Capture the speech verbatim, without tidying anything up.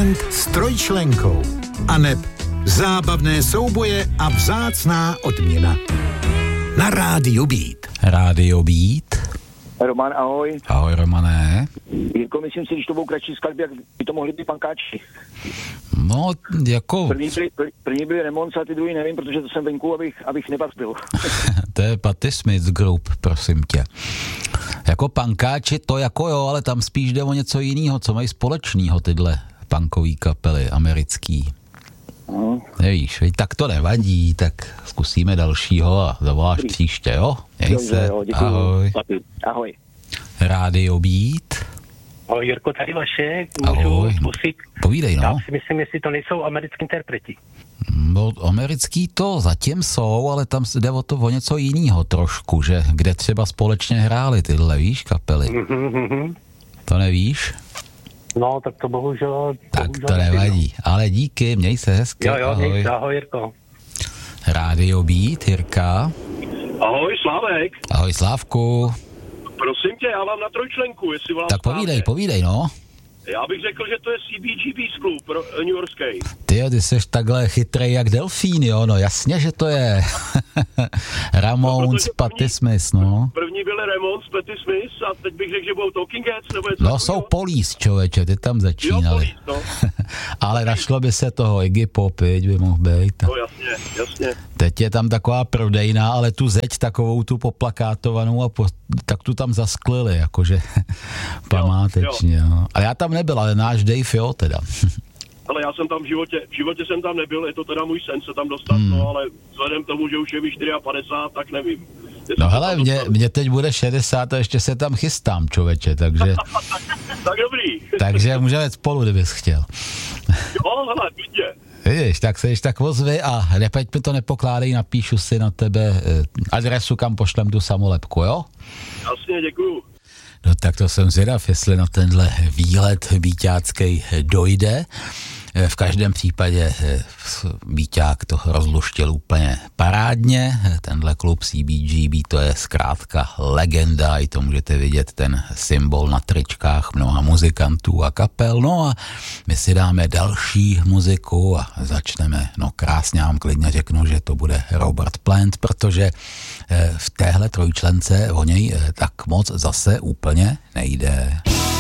Víkend s trojčlenkou. Aneb zábavné souboje a vzácná odměna. Na Rádiu Beat. Rádio Beat. Roman, ahoj. Ahoj, Romané. Jirko, myslím si, když to budou kratší skladby, jak by to mohli být pankáči. No, jako... První byli, první byli Ramones a ty druhý nevím, protože to jsem venku, abych, abych nepazbil. To je Patti Smith Group, prosím tě. Jako pankáči to jako jo, ale tam spíš jde o něco jiného, co mají společného tyhle punkový kapely americký. Hmm. Nevíš, tak to nevadí, tak zkusíme dalšího a zavoláš příště, jo? Měj se, jo, ahoj. Ahoj. Rádio Beat. Ahoj Jirko, tady Vašek, ahoj. Můžu zkusit? Povídej, no. Já si myslím, jestli to nejsou americký interpreti. No, americký to zatím jsou, ale tam jde o to o něco jiného trošku, že kde třeba společně hráli tyhle, víš, kapely. Mm-hmm. To nevíš? No, tak to bohužel... Tak bohužel to nevadí, ale díky, měj se hezky. Jo, jo, ahoj. měj se, ahoj Jirko. Rádio Beat, Jirka. Ahoj, Slávek. Ahoj, Slávku. Prosím tě, já vám na trojčlenku, jestli volám Tak správně. povídej, povídej, no. Já bych řekl, že to je C B G B's klub, pro, uh, New Yorkský. Ty, ty jsi takhle chytrej jak delfín, jo, no jasně, že to je. Ramones, no, Patti Smith, no. První byly Ramones, Patti Smith a teď bych řekl, že budou Talking Heads, nebo něco. No jsou Police, člověče, ty tam začínali. Jo, Police, no. Ale našlo by se toho, Iggy Pop, by mohl být. No jasně, jasně. Teď je tam taková prodejná, ale tu zeď takovou tu poplakátovanou a po, tak tu tam zasklili, jakože památečně. Jo, jo. No. Ale já tam nebyl, ale náš Dave, jo, teda. Ale já jsem tam v životě, v životě jsem tam nebyl, je to teda můj sen se tam dostat, hmm. no, ale vzhledem k tomu, že už je mi padesát čtyři, tak nevím. No hele, mě, mě teď bude šedesát a ještě se tam chystám, člověče, takže... Tak dobrý. Takže můžeme spolu, kdybys chtěl. Jo, hele, vidě. Vidíš, tak se ještě tak ozvi a nepeď mi to nepokládej, napíšu si na tebe adresu, kam pošlem tu samolepku, jo? Jasně, děkuju. No tak to jsem zvědav, jestli na tenhle výlet bíťácký dojde. V každém případě Bíťák to rozluštil úplně parádně. Tenhle klub C B G B to je zkrátka legenda, i to můžete vidět ten symbol na tričkách mnoha muzikantů a kapel. No a my si dáme další muziku a začneme, no krásně vám klidně řeknu, že to bude Robert Plant, protože v téhle trojčlence o něj tak moc zase úplně nejde.